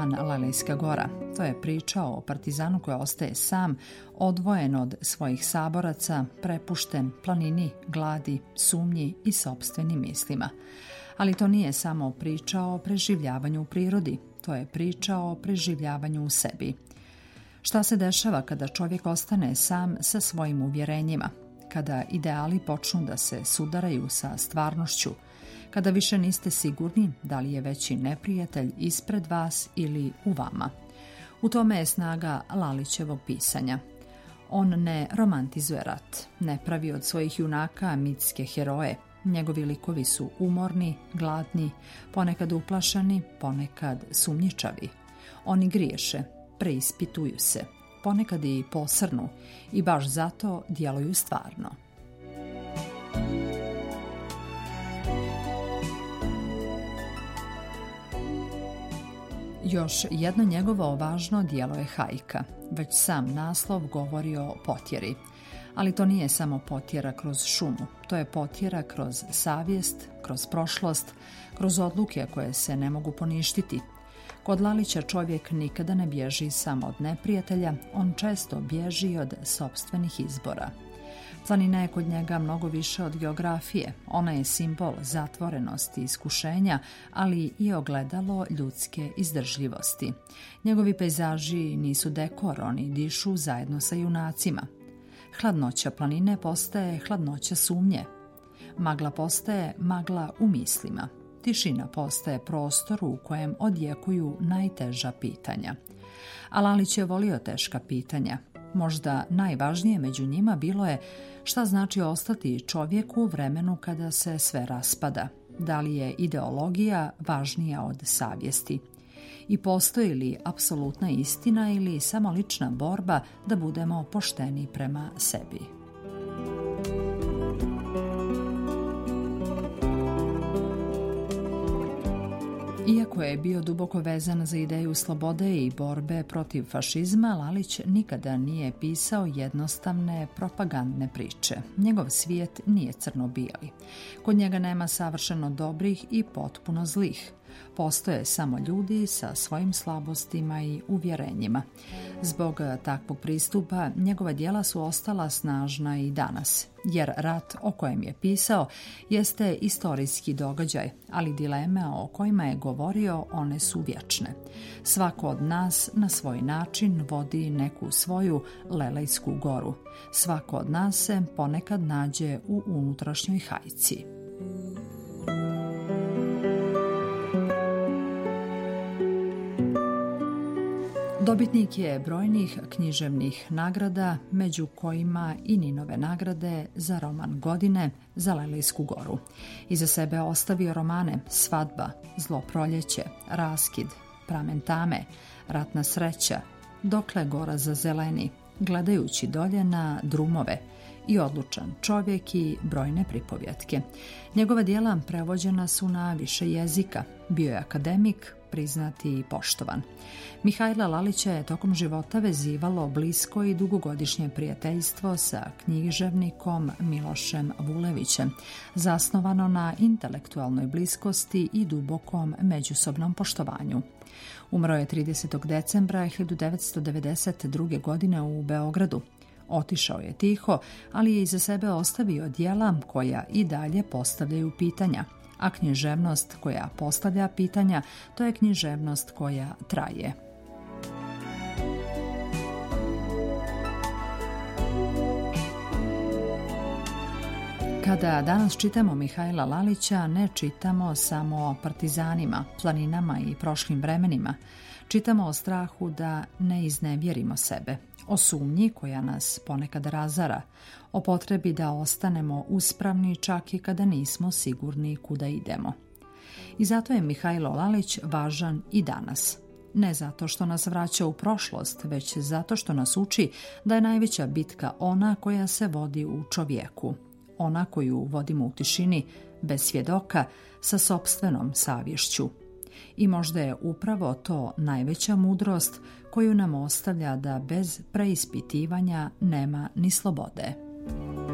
roman Lelejska gora. To je priča o partizanu koji ostaje sam, odvojen od svojih saboraca, prepušten planini, gladi, sumnji i sopstvenim mislima. Ali to nije samo priča o preživljavanju u prirodi, to je priča o preživljavanju u sebi. Šta se dešava kada čovjek ostane sam sa svojim uvjerenjima, kada ideali počnu da se sudaraju sa stvarnošću, kada više niste sigurni da li je veći neprijatelj ispred vas ili u vama. U tome je snaga Lalićevog pisanja. On ne romantizuje rat, ne pravi od svojih junaka mitske heroje. Njegovi likovi su umorni, gladni, ponekad uplašeni, ponekad sumnjičavi. Oni griješe, preispituju se, ponekad i posrnu i baš zato djeluju stvarno. Još jedno njegovo važno djelo je Hajka. Već sam naslov govori o potjeri. Ali to nije samo potjera kroz šumu, to je potjera kroz savjest, kroz prošlost, kroz odluke koje se ne mogu poništiti. Kod Lalića čovjek nikada ne bježi samo od neprijatelja, on često bježi od sopstvenih izbora. Planina je kod njega mnogo više od geografije, ona je simbol zatvorenosti i iskušenja, ali i ogledalo ljudske izdržljivosti. Njegovi pejzaži nisu dekor, oni dišu zajedno sa junacima. Hladnoća planine postaje hladnoća sumnje. Magla postaje magla u mislima. Tišina postaje prostor u kojem odjekuju najteža pitanja. A Lalić je volio teška pitanja. Možda najvažnije među njima bilo je šta znači ostati čovjeku u vremenu kada se sve raspada. Da li je ideologija važnija od savjesti? I postoji li apsolutna istina ili samo lična borba da budemo pošteni prema sebi? Iako je bio duboko vezan za ideju slobode i borbe protiv fašizma, Lalić nikada nije pisao jednostavne propagandne priče. Njegov svijet nije crno-bijeli. Kod njega nema savršeno dobrih i potpuno zlih. Postoje samo ljudi sa svojim slabostima i uvjerenjima. Zbog takvog pristupa njegova djela su ostala snažna i danas, jer rat o kojem je pisao jeste istorijski događaj, ali dileme o kojima je govorio one su vječne. Svako od nas na svoj način vodi neku svoju Lelejsku goru. Svako od nas se ponekad nađe u unutrašnjoj hajci. Dobitnik je brojnih književnih nagrada, među kojima i Ninove nagrade za roman godine za Lelejsku goru. Iza sebe ostavio romane Svadba, Zlo proljeće, Raskid, Pramen tame, Ratna sreća, Dokle gora zazeleni, Gledajući dolje na drumove i Odlučan čovjek i brojne pripovjetke. Njegova djela prevođena su na više jezika. Bio je akademik, priznati i poštovan. Mihajla Lalića je tokom života vezivalo blisko i dugogodišnje prijateljstvo sa književnikom Milošem Vulevićem, zasnovano na intelektualnoj bliskosti i dubokom međusobnom poštovanju. Umro je 30. decembra 1992. godine u Beogradu. Otišao je tiho, ali je iza sebe ostavio djela koja i dalje postavljaju pitanja. A književnost koja postavlja pitanja, to je književnost koja traje. Kada danas čitamo Mihajla Lalića, ne čitamo samo o partizanima, planinama i prošlim vremenima. Čitamo o strahu da ne iznevjerimo sebe, o sumnji koja nas ponekad razara, o potrebi da ostanemo uspravni čak i kada nismo sigurni kuda idemo. I zato je Mihajlo Lalić važan i danas. Ne zato što nas vraća u prošlost, već zato što nas uči da je najveća bitka ona koja se vodi u čovjeku. Ona koju vodimo u tišini, bez svjedoka, sa sopstvenom savješću. I možda je upravo to najveća mudrost koju nam ostavlja da bez preispitivanja nema ni slobode.